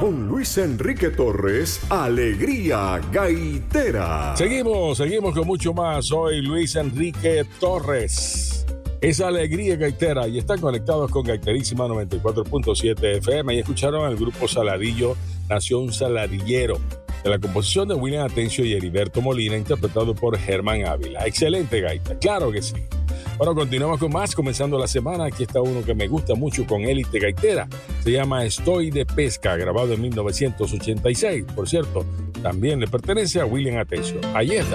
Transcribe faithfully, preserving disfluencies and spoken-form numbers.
con Luis Enrique Torres, Alegría Gaitera. Seguimos, seguimos con mucho más. Soy Luis Enrique Torres. Es Alegría Gaitera y están conectados con Gaiterísima noventa y cuatro punto siete F M y escucharon al grupo Saladillo, Nació un Saladillero, de la composición de William Atencio y Heriberto Molina, interpretado por Germán Ávila. Excelente gaita, claro que sí. Bueno, continuamos con más, comenzando la semana. Aquí está uno que me gusta mucho con élite gaitera. Se llama Estoy de Pesca, grabado en mil novecientos ochenta y seis. Por cierto, también le pertenece a William Atencio. Ahí está.